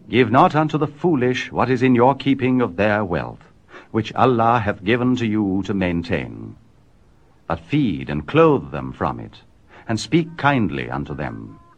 Give not unto the foolish what is in your keeping of their wealth, which Allah hath given to you to maintain. But feed and clothe them from it, and speak kindly unto them.